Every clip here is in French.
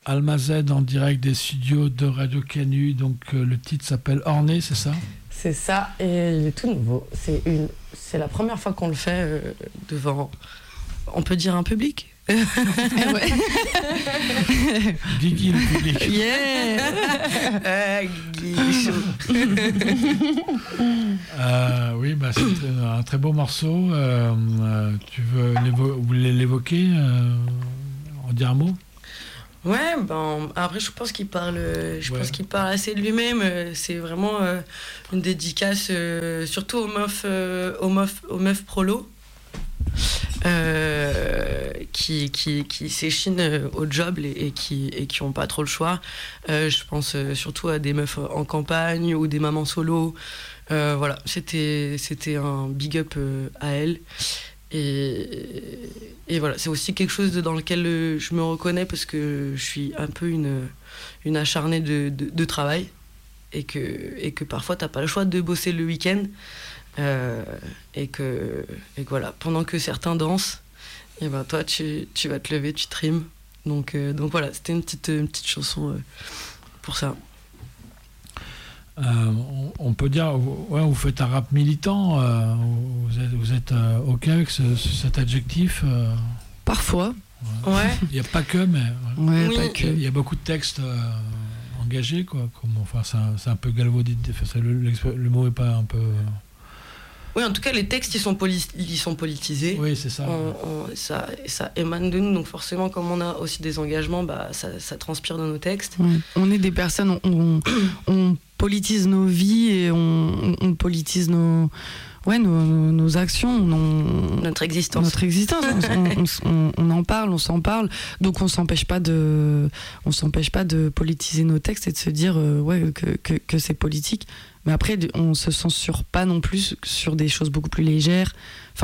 Alma Z en direct des studios de Radio Canu. Donc le titre s'appelle Orné, c'est ça ? C'est ça, et il est tout nouveau. C'est la première fois qu'on le fait devant, on peut dire, un public. Ouais. Guigui le public. Yeah. Guigui chaud. Oui, bah, c'est un très beau morceau. Vous voulez l'évoquer, en dire un mot ? Ouais, après je pense qu'il parle, qu'il parle assez de lui-même. C'est vraiment une dédicace, surtout aux meufs prolos. Qui s'échinent au job et qui ont pas trop le choix. Je pense surtout à des meufs en campagne ou des mamans solo. Voilà, c'était un big up à elles. Et voilà, c'est aussi quelque chose dans lequel je me reconnais parce que je suis un peu une acharnée de travail et que parfois t'as pas le choix de bosser le week-end. Et que voilà, pendant que certains dansent, et ben toi tu vas te lever, tu trimes. Donc voilà, c'était une petite chanson pour ça. On peut dire, vous faites un rap militant. Vous êtes OK avec cet adjectif Parfois. Ouais. Il n'y a pas que, mais Ouais, oui. pas que. il y a beaucoup de textes engagés, quoi. C'est un peu galvaudé. Le mot est pas un peu. Oui, en tout cas, les textes, ils sont politisés. Oui, c'est ça. Ça émane de nous, donc forcément, comme on a aussi des engagements, ça transpire dans nos textes. Ouais. On est des personnes, on politise nos vies et on politise nos actions, Notre existence. On en parle, on s'en parle, donc on s'empêche pas de politiser nos textes et de se dire que c'est politique. Mais après, on se censure pas non plus sur des choses beaucoup plus légères.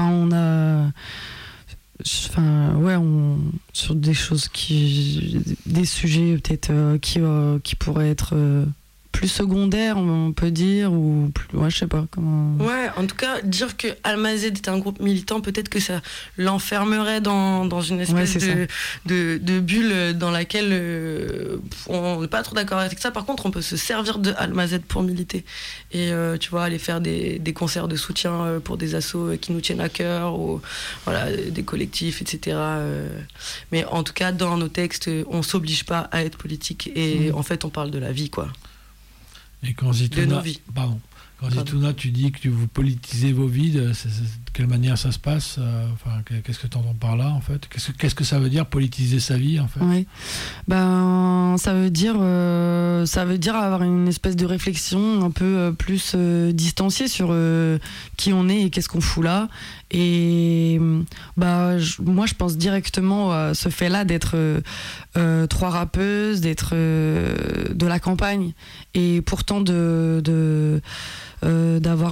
Sur des choses des sujets peut-être qui pourraient être plus secondaire, on peut dire, ou plus, je sais pas comment. Ouais, en tout cas, dire que Alma Z était un groupe militant, peut-être que ça l'enfermerait dans une espèce de bulle dans laquelle on n'est pas trop d'accord avec ça. Par contre, on peut se servir de Alma Z pour militer et tu vois, aller faire des concerts de soutien pour des assos qui nous tiennent à cœur, ou voilà, des collectifs, etc. Mais en tout cas, dans nos textes, on s'oblige pas à être politique et en fait, on parle de la vie, quoi. Et quand Zitouna, tu dis que vous politisez vos vies, de quelle manière ça se passe, qu'est-ce que tu entends par là, en fait ? Qu'est-ce que ça veut dire, politiser sa vie, en fait ? Oui. Ça veut dire avoir une espèce de réflexion un peu plus distanciée sur qui on est et qu'est-ce qu'on fout là. Et moi, je pense directement à ce fait-là d'être trois rappeuses, d'être de la campagne, et pourtant d'avoir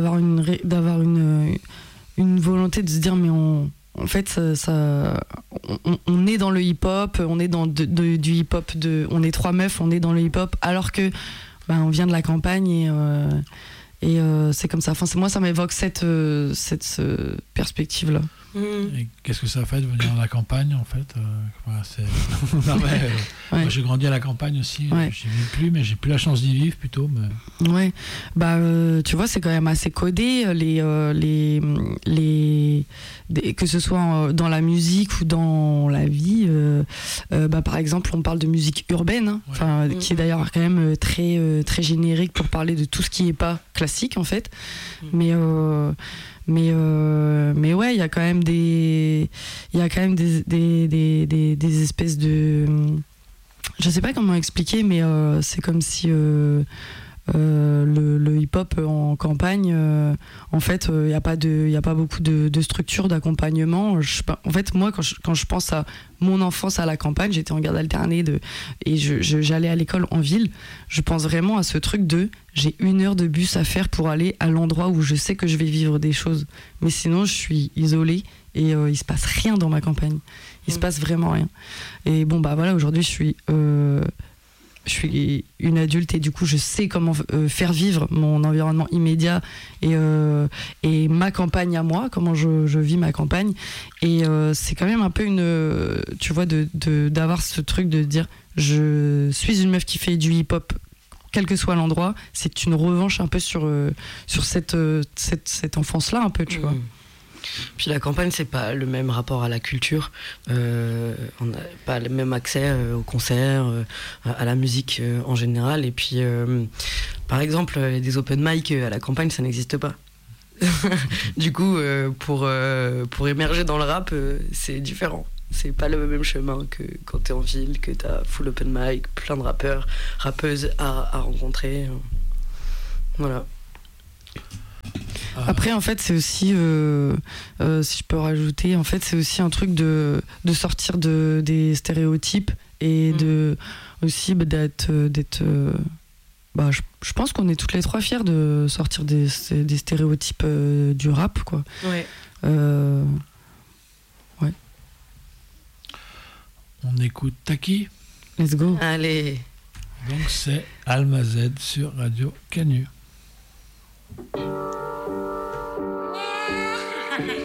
une volonté de se dire, mais en fait, on est dans le hip-hop, on est dans du hip-hop, on est trois meufs, on est dans le hip-hop, alors que on vient de la campagne et c'est comme ça. Enfin, moi, ça m'évoque cette perspective-là. Et qu'est-ce que ça fait de venir à la campagne, en fait ? Moi, j'ai grandi à la campagne aussi. Ouais. J'y vis plus, mais j'ai plus la chance d'y vivre, plutôt. Mais... Ouais. Tu vois, c'est quand même assez codé, que ce soit dans la musique ou dans la vie. Par exemple, on parle de musique urbaine, qui est d'ailleurs quand même très, très générique pour parler de tout ce qui n'est pas classique, en fait. Mais ouais, il y a quand même des espèces de, je sais pas comment expliquer, mais c'est comme si le hip-hop en campagne, en fait, il y a pas beaucoup de structure d'accompagnement. En fait, moi, quand je pense à mon enfance à la campagne, j'étais en garde alternée et j'allais à l'école en ville. Je pense vraiment à ce truc de j'ai 1 heure de bus à faire pour aller à l'endroit où je sais que je vais vivre des choses. Mais sinon, je suis isolée et il se passe rien dans ma campagne. Il se passe vraiment rien. Et voilà, aujourd'hui, je suis suis une adulte et du coup je sais comment faire vivre mon environnement immédiat et ma campagne à moi, comment je vis ma campagne. Et c'est quand même un peu tu vois, d'avoir ce truc de dire je suis une meuf qui fait du hip-hop quel que soit l'endroit. C'est une revanche un peu sur cette enfance-là un peu, tu vois. Puis la campagne, c'est pas le même rapport à la culture. On n'a pas le même accès aux concerts, à la musique en général. Et puis, par exemple, des open mic à la campagne, ça n'existe pas. Du coup, pour émerger dans le rap, c'est différent. C'est pas le même chemin que quand t'es en ville, que t'as full open mic, plein de rappeurs, rappeuses à rencontrer. Voilà. Après, en fait, c'est aussi, si je peux rajouter, en fait, c'est aussi un truc de sortir des stéréotypes et aussi d'être. Je pense qu'on est toutes les trois fiers de sortir des stéréotypes du rap, quoi. Ouais. Ouais. On écoute Taki. Let's go. Allez. Donc c'est Alma Z sur Radio Canu.